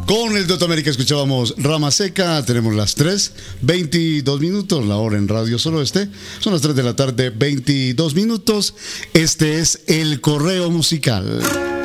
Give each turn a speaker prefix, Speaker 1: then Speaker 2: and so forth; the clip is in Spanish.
Speaker 1: Con el Doctor América escuchábamos Rama Seca. Tenemos las 3:22, la hora en Radio Solo Este. Son las 3 de la tarde, 22 minutos. Este es el correo musical.